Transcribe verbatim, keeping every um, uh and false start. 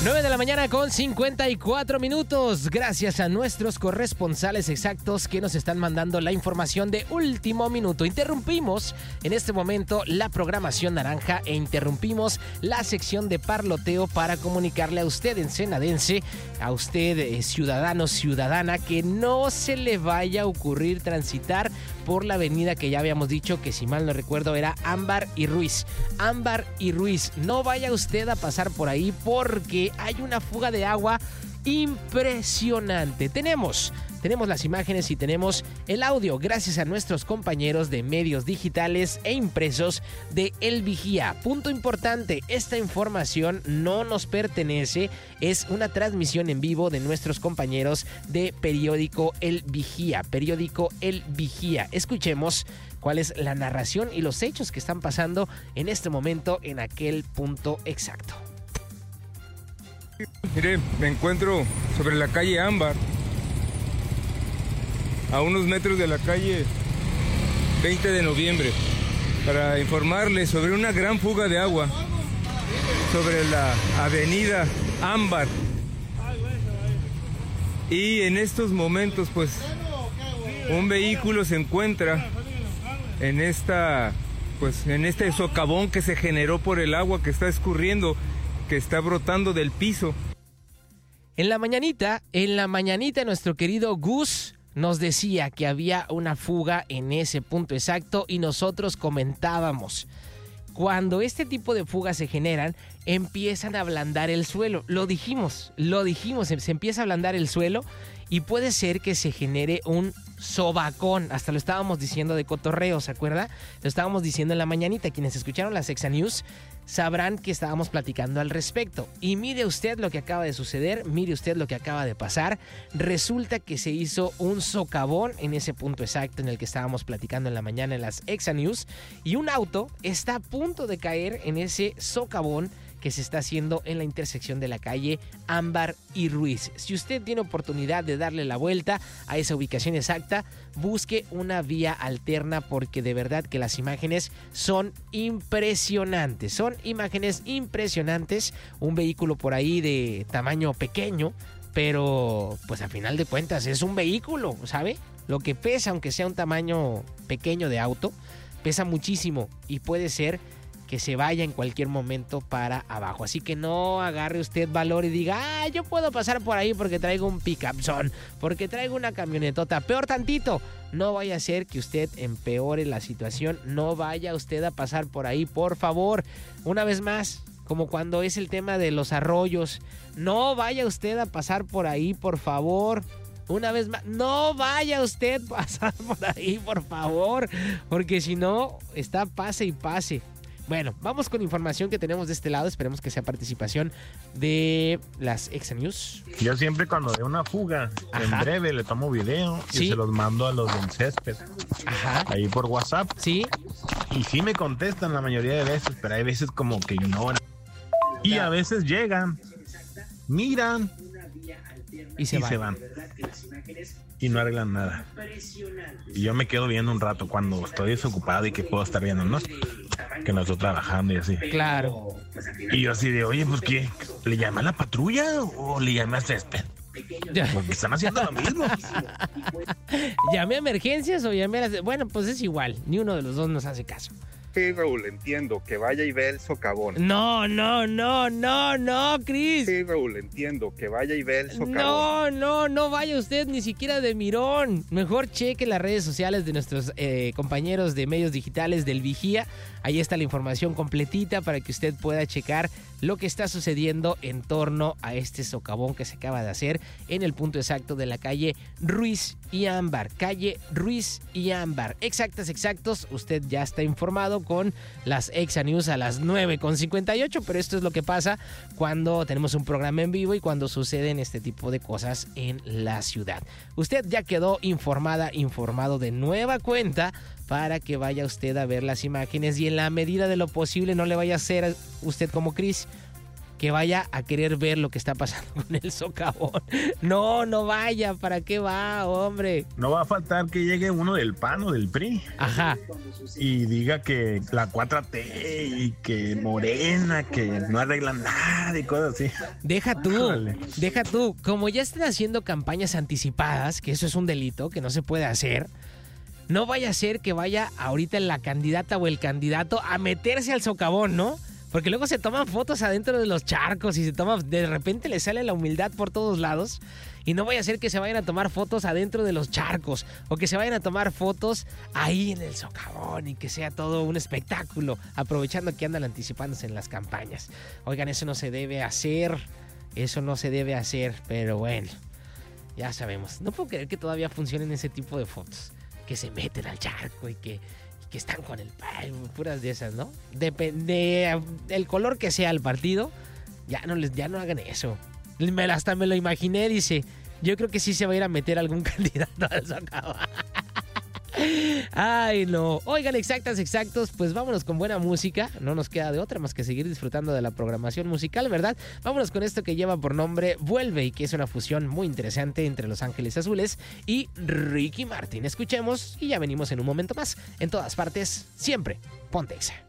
nueve de la mañana con cincuenta y cuatro minutos. Gracias a nuestros corresponsales exactos que nos están mandando la información de último minuto. Interrumpimos en este momento la programación naranja e interrumpimos la sección de parloteo para comunicarle a usted, ensenadense, a usted, eh, ciudadano, ciudadana, que no se le vaya a ocurrir transitar por la avenida que ya habíamos dicho que, si mal no recuerdo, era Ámbar y Ruiz. Ámbar y Ruiz. No vaya usted a pasar por ahí porque hay una fuga de agua impresionante. Tenemos, tenemos las imágenes y tenemos el audio gracias a nuestros compañeros de medios digitales e impresos de El Vigía. Punto importante, esta información no nos pertenece, es una transmisión en vivo de nuestros compañeros de periódico El Vigía, periódico El Vigía. Escuchemos cuál es la narración y los hechos que están pasando en este momento en aquel punto exacto. Mire, me encuentro sobre la calle Ámbar, a unos metros de la calle veinte de noviembre, para informarles sobre una gran fuga de agua sobre la avenida Ámbar. Y en estos momentos, pues, un vehículo se encuentra en esta, pues, en este socavón que se generó por el agua que está escurriendo, que está brotando del piso. En la mañanita, en la mañanita nuestro querido Gus nos decía que había una fuga en ese punto exacto y nosotros comentábamos. Cuando este tipo de fugas se generan, empiezan a ablandar el suelo. Lo dijimos, lo dijimos, se empieza a ablandar el suelo y puede ser que se genere un sobacón. Hasta lo estábamos diciendo de cotorreo, ¿se acuerda? Lo estábamos diciendo en la mañanita. Quienes escucharon las Exa News sabrán que estábamos platicando al respecto. Y mire usted lo que acaba de suceder, mire usted lo que acaba de pasar. Resulta que se hizo un socavón en ese punto exacto en el que estábamos platicando en la mañana en las Exa News. Y un auto está a punto de caer en ese socavón que se está haciendo en la intersección de la calle Ámbar y Ruiz. Si usted tiene oportunidad de darle la vuelta a esa ubicación exacta, busque una vía alterna porque de verdad que las imágenes son impresionantes. Son imágenes impresionantes. Un vehículo por ahí de tamaño pequeño, pero pues a final de cuentas es un vehículo, ¿sabe? Lo que pesa, aunque sea un tamaño pequeño de auto, pesa muchísimo y puede ser que se vaya en cualquier momento para abajo. Así que no agarre usted valor y diga, ah, yo puedo pasar por ahí porque traigo un pick-upzón, porque traigo una camionetota. Peor tantito, no vaya a ser que usted empeore la situación. No vaya usted a pasar por ahí, por favor. Una vez más, como cuando es el tema de los arroyos, no vaya usted a pasar por ahí, por favor. Una vez más, no vaya usted a pasar por ahí, por favor, porque si no, está pase y pase. Bueno, vamos con información que tenemos de este lado. Esperemos que sea participación de las Exa News. Yo siempre cuando veo una fuga, Ajá. en breve le tomo video y ¿Sí? se los mando a los del césped. Ajá. Ahí por WhatsApp. Sí. Y sí me contestan la mayoría de veces, pero hay veces como que ignoran. Y a veces llegan, miran y se, y van. se van. Y no arreglan nada. Y yo me quedo viendo un rato cuando estoy desocupado y que puedo estar viendo, ¿no? Que no estoy trabajando y así. Claro. Y yo así de, oye, pues ¿qué? ¿Le llamé a la patrulla o le llamé a césped? Porque están haciendo lo mismo. ¿Llamé a emergencias o llamé a las... Bueno, pues es igual. Ni uno de los dos nos hace caso. Sí, Raúl, entiendo que vaya y ve el socavón. No, no, no, no, no, Cris. Sí, Raúl, entiendo que vaya y ve el socavón. No, no, no vaya usted ni siquiera de mirón. Mejor cheque las redes sociales de nuestros eh, compañeros de medios digitales del Vigía. Ahí está la información completita para que usted pueda checar lo que está sucediendo en torno a este socavón que se acaba de hacer en el punto exacto de la calle Ruiz y Ámbar. Calle Ruiz y Ámbar. Exactas, exactos. Usted ya está informado con las Exa News a las nueve con cincuenta y ocho, pero esto es lo que pasa cuando tenemos un programa en vivo y cuando suceden este tipo de cosas en la ciudad. Usted ya quedó informada, informado de nueva cuenta para que vaya usted a ver las imágenes y en la medida de lo posible no le vaya a hacer usted como Cris. que vaya a querer ver lo que está pasando con el socavón. No, no vaya, ¿para qué va, hombre? No va a faltar que llegue uno del P A N o del P R I. Ajá. Y diga que la cuatro T y que Morena, que no arreglan nada y cosas así. Deja tú, Híjole. deja tú. Como ya están haciendo campañas anticipadas, que eso es un delito, que no se puede hacer, no vaya a ser que vaya ahorita la candidata o el candidato a meterse al socavón, ¿no? Porque luego se toman fotos adentro de los charcos y se toma, de repente le sale la humildad por todos lados. Y no vaya a ser que se vayan a tomar fotos adentro de los charcos o que se vayan a tomar fotos ahí en el socavón y que sea todo un espectáculo, aprovechando que andan anticipándose en las campañas. Oigan, eso no se debe hacer, eso no se debe hacer, pero bueno, ya sabemos. No puedo creer que todavía funcionen ese tipo de fotos, que se meten al charco y que... que están con el pay, puras de esas, ¿no? Depende del color que sea el partido, ya no les, ya no hagan eso. Me, hasta me lo imaginé, dice. Yo creo que sí se va a ir a meter algún candidato al socavón. Ay, no. Oigan, exactas, exactos, pues vámonos con buena música. No nos queda de otra más que seguir disfrutando de la programación musical, ¿verdad? Vámonos con esto que lleva por nombre Vuelve y que es una fusión muy interesante entre Los Ángeles Azules y Ricky Martin. Escuchemos y ya venimos en un momento más. En todas partes, siempre, ponte Exa.